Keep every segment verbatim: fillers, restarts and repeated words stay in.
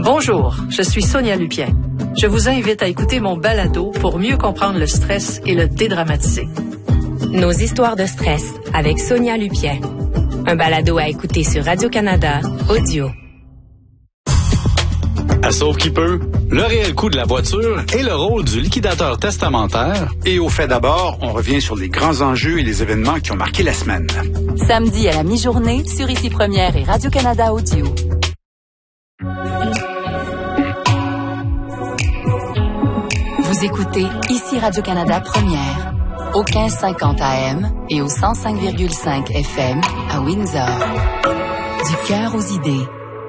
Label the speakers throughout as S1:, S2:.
S1: Bonjour, je suis Sonia Lupien. Je vous invite à écouter mon balado pour mieux comprendre le stress et le dédramatiser.
S2: Nos histoires de stress avec Sonia Lupien. Un balado à écouter sur Radio-Canada Audio.
S3: À Sauve qui peut, le réel coût de la voiture et le rôle du liquidateur testamentaire.
S4: Et au fait d'abord, on revient sur les grands enjeux et les événements qui ont marqué la semaine.
S5: Samedi à la mi-journée sur Ici Première et Radio-Canada Audio. Vous écoutez Ici Radio-Canada Première, au quinze cinquante A M et au cent cinq virgule cinq F M à Windsor. Du cœur aux idées.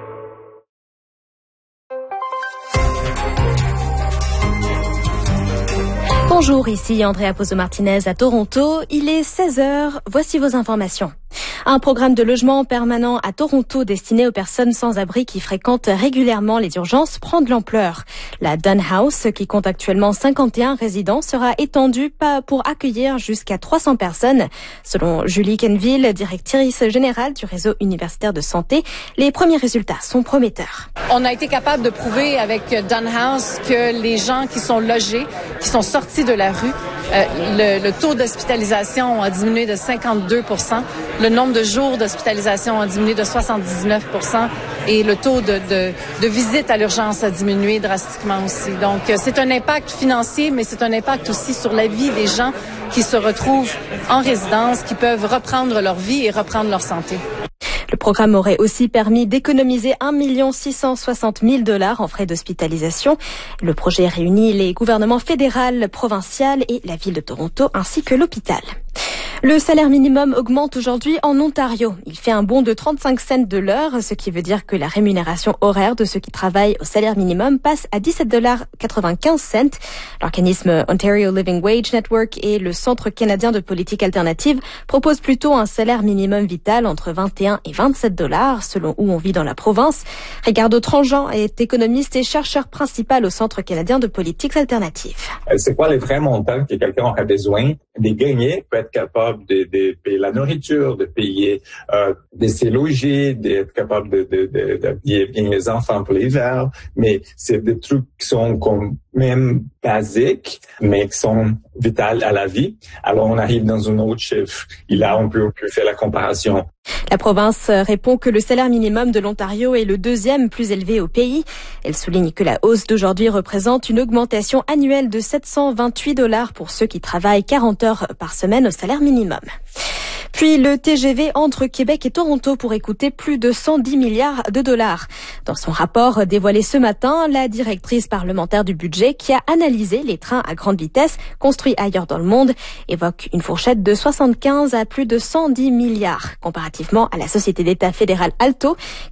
S6: Bonjour, ici Andrea Pozo-Martinez à Toronto. Il est seize heures. Voici vos informations. Un programme de logement permanent à Toronto destiné aux personnes sans abri qui fréquentent régulièrement les urgences prend de l'ampleur. La Dunn House, qui compte actuellement cinquante et un résidents, sera étendue pour accueillir jusqu'à trois cents personnes. Selon Julie Kenville, directrice générale du réseau universitaire de santé, les premiers résultats sont prometteurs.
S7: On a été capable de prouver avec Dunn House que les gens qui sont logés, qui sont sortis de la rue, euh, le, le taux d'hospitalisation a diminué de cinquante-deux pour cent. Le nombre de jours d'hospitalisation a diminué de soixante-dix-neuf pour cent et le taux de, de, de visite à l'urgence a diminué drastiquement aussi. Donc, c'est un impact financier, mais c'est un impact aussi sur la vie des gens qui se retrouvent en résidence, qui peuvent reprendre leur vie et reprendre leur santé.
S6: Le programme aurait aussi permis d'économiser un million six cent soixante mille dollars en frais d'hospitalisation. Le projet réunit les gouvernements fédéral, provincial et la ville de Toronto ainsi que l'hôpital. Le salaire minimum augmente aujourd'hui en Ontario. Il fait un bond de trente-cinq cents de l'heure, ce qui veut dire que la rémunération horaire de ceux qui travaillent au salaire minimum passe à dix-sept dollars quatre-vingt-quinze. L'organisme Ontario Living Wage Network et le Centre canadien de politique alternative proposent plutôt un salaire minimum vital entre vingt et un et vingt-sept dollars selon où on vit dans la province. Ricardo Tranjean est économiste et chercheur principal au Centre canadien de politique alternative.
S8: C'est quoi les vrais montants que quelqu'un aurait besoin de gagner pour être capable De, de payer la nourriture, de payer, euh, de se loger, d'être capable de, de, de, d'habiller bien les enfants pour l'hiver. Mais c'est des trucs qui sont quand même basiques, mais qui sont vitaux à la vie. Alors, on arrive dans un autre chiffre. Et là, on peut, on peut faire la comparaison.
S6: La province répond que le salaire minimum de l'Ontario est le deuxième plus élevé au pays. Elle souligne que la hausse d'aujourd'hui représente une augmentation annuelle de sept cent vingt-huit dollars pour ceux qui travaillent quarante heures par semaine au salaire minimum. Puis le T G V entre Québec et Toronto pourrait coûter plus de cent dix milliards de dollars. Dans son rapport dévoilé ce matin, la directrice parlementaire du budget qui a analysé les trains à grande vitesse construits ailleurs dans le monde évoque une fourchette de soixante-quinze à plus de cent dix milliards comparativement à la société d'État fédérale Alto